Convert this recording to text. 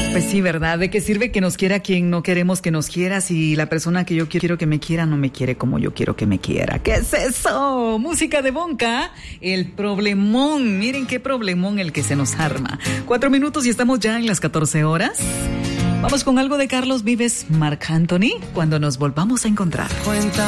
Pues sí, ¿verdad? ¿De qué sirve que nos quiera quien no queremos que nos quiera si la persona que yo quiero que me quiera no me quiere como yo quiero que me quiera? ¿Qué es eso? Música de Bonca, el problemón. Miren qué problemón el que se nos arma. 4 minutos y estamos ya en las 14 horas. Vamos con algo de Carlos Vives, Marc Anthony, cuando nos volvamos a encontrar. Cuenta